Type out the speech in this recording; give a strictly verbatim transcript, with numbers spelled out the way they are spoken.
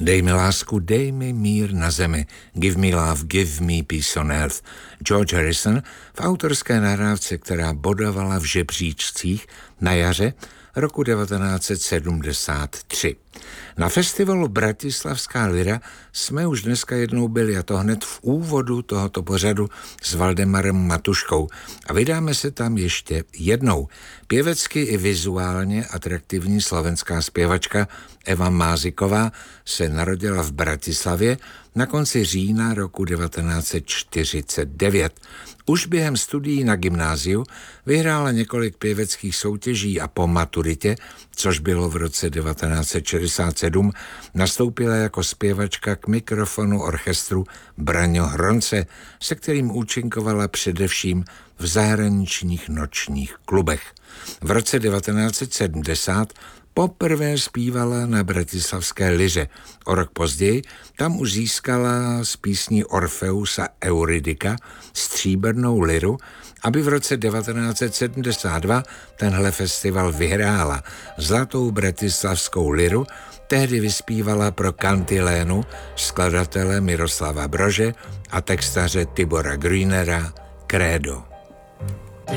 Dej mi lásku, dej mi mír na zemi. Give me love, give me peace on earth. George Harrison v autorské nahrávce, která bodovala v žebříčcích na jaře roku devatenáct set sedmdesát tři. Na festivalu Bratislavská Lyra jsme už dneska jednou byli, a to hned v úvodu tohoto pořadu s Valdemarem Matuškou. A vydáme se tam ještě jednou. Pěvecky i vizuálně atraktivní slovenská zpěvačka Eva Máziková se narodila v Bratislavě na konci října roku devatenáct set čtyřicet devět. Už během studií na gymnáziu vyhrála několik pěveckých soutěží a po maturitě, což bylo v roce devatenáct set šedesát sedm, nastoupila jako zpěvačka k mikrofonu orchestru Braňo Hronce, se kterým účinkovala především v zahraničních nočních klubech. V roce devatenáct set sedmdesát poprvé zpívala na bratislavské Lyře. O rok později tam už získala z písní Orfeus a Euridika stříbrnou lyru, aby v roce devatenáct set sedmdesát dva tenhle festival vyhrála. Zlatou bratislavskou lyru tehdy vyspívala pro kantilénu skladatele Miroslava Brože a textaře Tibora Grünera Credo.